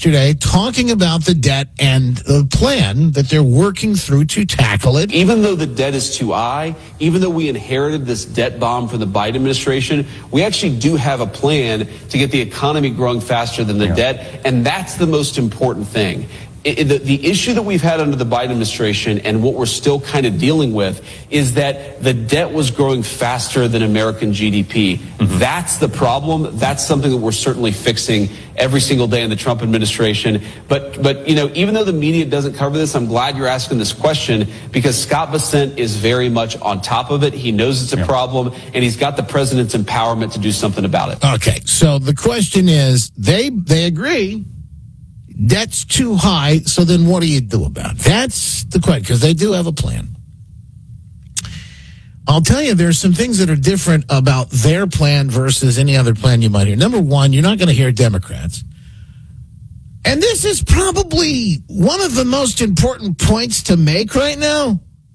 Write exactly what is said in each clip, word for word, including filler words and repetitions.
yesterday talking about the debt and the plan that they're working through to tackle it. Even though the debt is too high, even though we inherited this debt bomb from the Biden administration, we actually do have a plan to get the economy growing faster than the yeah. debt, and that's the most important thing. It, the, the issue that we've had under the Biden administration and what we're still kind of dealing with is that the debt was growing faster than American G D P. Mm-hmm. That's the problem. That's something that we're certainly fixing every single day in the Trump administration. But, but you know, even though the media doesn't cover this, I'm glad you're asking this question because Scott Bessent is very much on top of it. He knows it's a yeah. problem, and he's got the president's empowerment to do something about it. Okay, so the question is, they they agree. Debt's too high, so then what do you do about it? That's the question, because they do have a plan. I'll tell you, there's some things that are different about their plan versus any other plan you might hear. Number one, you're not going to hear Democrats. And this is probably one of the most important points to make right now.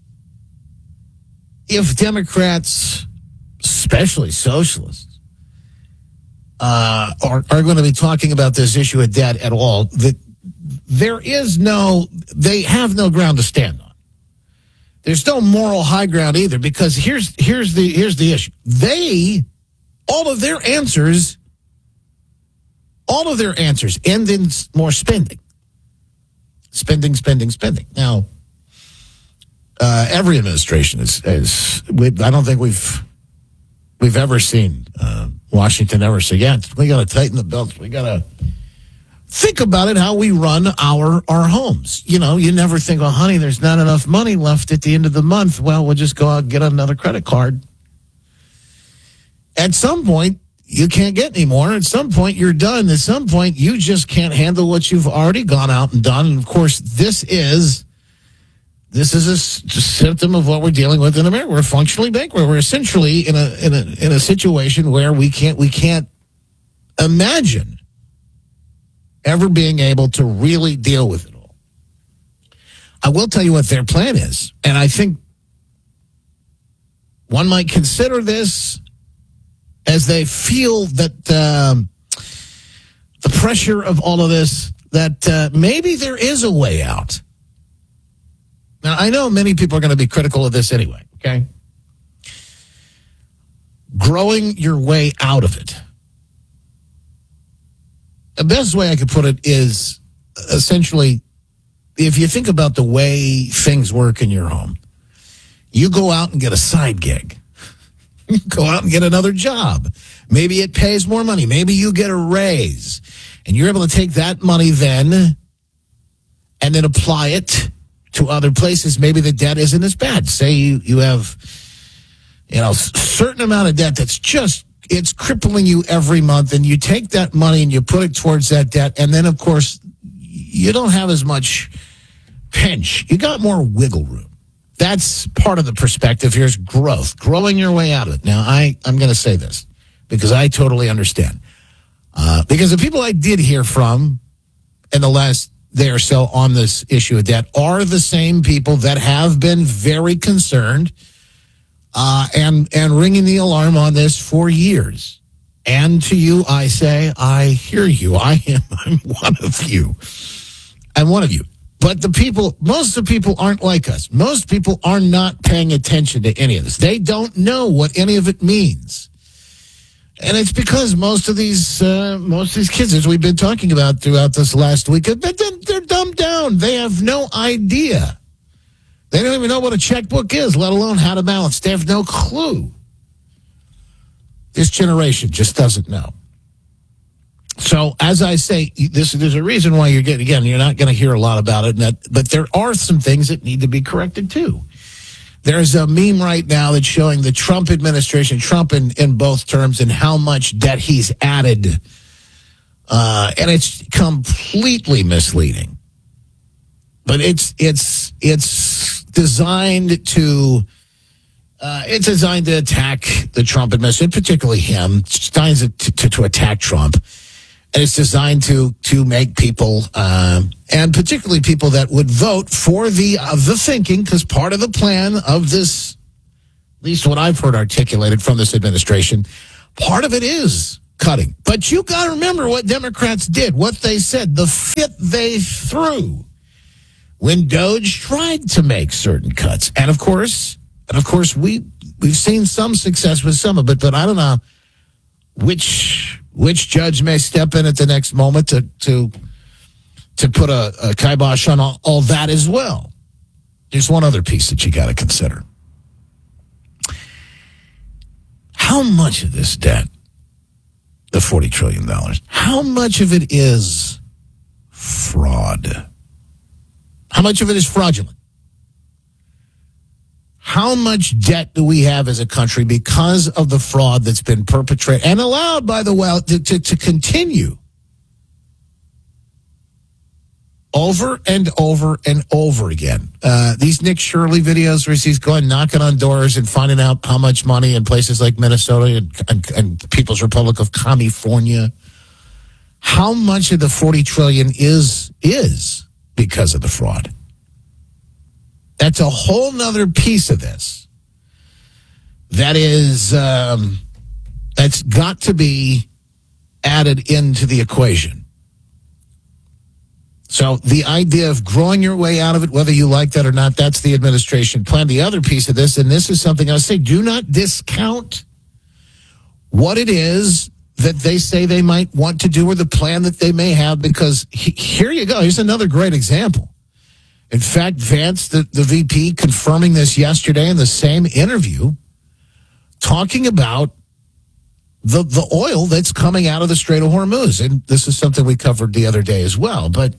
If Democrats, especially socialists, Uh, are, are going to be talking about this issue of debt at all, that there is no, they have no ground to stand on. There's no moral high ground either, because here's, here's the, here's the issue. They, all of their answers, all of their answers end in more spending. Spending, spending, spending. Now, uh, every administration is, is we, I don't think we've, we've ever seen, uh, Washington ever say, yeah, we got to tighten the belts. We got to think about it, how we run our our homes. You know, you never think, well, honey, there's not enough money left at the end of the month. Well, we'll just go out and get another credit card. At some point, you can't get any more. At some point, you're done. At some point, you just can't handle what you've already gone out and done. And, of course, this is... This is a symptom of what we're dealing with in America. We're functionally bankrupt. We're essentially in a in a in a situation where we can't we can't imagine ever being able to really deal with it all. I will tell you what their plan is, and I think one might consider this as they feel that um, the pressure of all of this, that uh, maybe there is a way out. Now, I know many people are going to be critical of this anyway, okay? Growing your way out of it. The best way I could put it is essentially, if you think about the way things work in your home, you go out and get a side gig. You go out and get another job. Maybe it pays more money. Maybe you get a raise. And you're able to take that money then and then apply it to other places. Maybe the debt isn't as bad. Say you, you have, you know, a certain amount of debt that's just, it's crippling you every month, and you take that money and you put it towards that debt, and then, of course, you don't have as much pinch. You got more wiggle room. That's part of the perspective. Here's growth, growing your way out of it. Now, I, I'm going to say this because I totally understand. Uh, because the people I did hear from in the last day or so on this issue of debt are the same people that have been very concerned uh, and, and ringing the alarm on this for years. And to you, I say, I hear you. I am I'm one of you. I'm one of you. But the people, most of the people aren't like us. Most people are not paying attention to any of this. They don't know what any of it means. And it's because most of these uh, most of these kids, as we've been talking about throughout this last week, they're, they're dumbed down. They have no idea. They don't even know what a checkbook is, let alone how to balance. They have no clue. This generation just doesn't know. So, as I say, this, there's a reason why you're getting, again, you're not going to hear a lot about it, that, but there are some things that need to be corrected, too. There's a meme right now that's showing the Trump administration, Trump in, in both terms, and how much debt he's added. Uh, and it's completely misleading. But it's it's it's designed to uh, it's designed to attack the Trump administration, particularly him. It's designed to, to, to attack Trump. And it's designed to to make people, uh, and particularly people that would vote for the uh, the thinking, because part of the plan of this, at least what I've heard articulated from this administration, part of it is cutting. But you got to remember what Democrats did, what they said, the fit they threw when Doge tried to make certain cuts. And of course, and of course, we we've seen some success with some of it, but I don't know which which judge may step in at the next moment to to to put a, a kibosh on all, all that as well. There's one other piece that you got to consider. How much of this debt, the forty trillion dollars, how much of it is fraud? How much of it is fraudulent? How much debt do we have as a country because of the fraud that's been perpetrated and allowed, by the way, to, to, to continue over and over and over again? Uh, these Nick Shirley videos where he's going knocking on doors and finding out how much money in places like Minnesota and, and, and People's Republic of California. How much of the forty trillion is is because of the fraud? That's a whole nother piece of this. That is, um, that's got to be added into the equation. So the idea of growing your way out of it, whether you like that or not, that's the administration plan. The other piece of this, and this is something I say, do not discount what it is that they say they might want to do or the plan that they may have, because he, here you go. Here's another great example. In fact, Vance, the, the V P, confirming this yesterday in the same interview, talking about the the oil that's coming out of the Strait of Hormuz. And this is something we covered the other day as well. But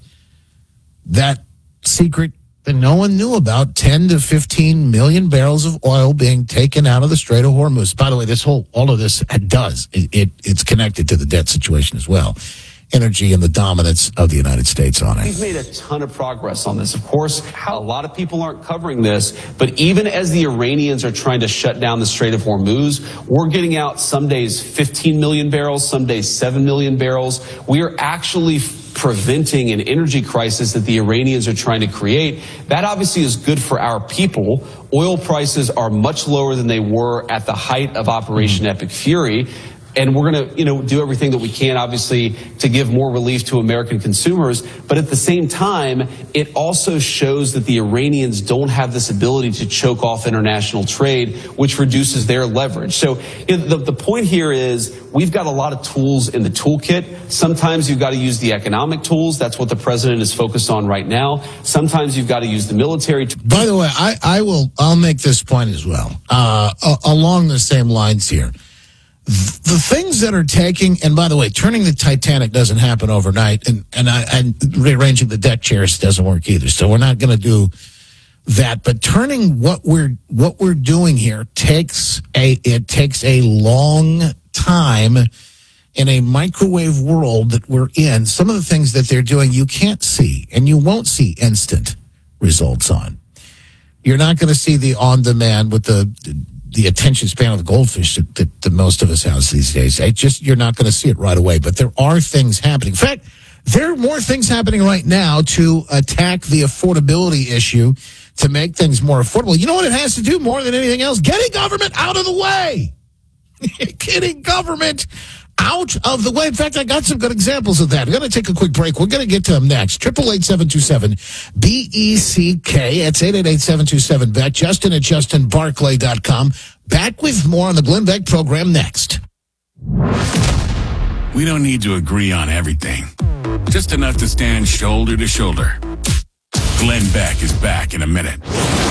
that secret that no one knew about, ten to fifteen million barrels of oil being taken out of the Strait of Hormuz. By the way, this whole, all of this does, it, it it's connected to the debt situation as well. Energy and the dominance of the United States on it. We've made a ton of progress on this. Of course, a lot of people aren't covering this, but even as the Iranians are trying to shut down the Strait of Hormuz, we're getting out some days fifteen million barrels, some days seven million barrels. We are actually preventing an energy crisis that the Iranians are trying to create. That obviously is good for our people. Oil prices are much lower than they were at the height of Operation mm-hmm. Epic Fury. And we're going to, you know, do everything that we can, obviously, to give more relief to American consumers. But at the same time, it also shows that the Iranians don't have this ability to choke off international trade, which reduces their leverage. So you know, the, the point here is we've got a lot of tools in the toolkit. Sometimes you've got to use the economic tools. That's what the president is focused on right now. Sometimes you've got to use the military tools. By the way, I, I will, I'll make this point as well, uh, along the same lines here. The things that are taking, and by the way, turning the Titanic doesn't happen overnight, and and, I, and rearranging the deck chairs doesn't work either. So we're not going to do that. But turning what we're what we're doing here takes a it takes a long time in a microwave world that we're in. Some of the things that they're doing you can't see, and you won't see instant results on. You're not going to see the on demand with the. the attention span of the goldfish that, that, that most of us have these days. It just, you're not going to see it right away, but there are things happening. In fact, there are more things happening right now to attack the affordability issue, to make things more affordable. You know what it has to do more than anything else? Getting government out of the way. Getting government out of the way. In fact, I got some good examples of that. We're going to take a quick break. We're going to get to them next. eight eight eight, seven two seven, B E C K. It's eight eight eight, seven two seven, B E C K. Justin at Justin Barclay dot com. Back with more on the Glenn Beck program next. We don't need to agree on everything. Just enough to stand shoulder to shoulder. Glenn Beck is back in a minute.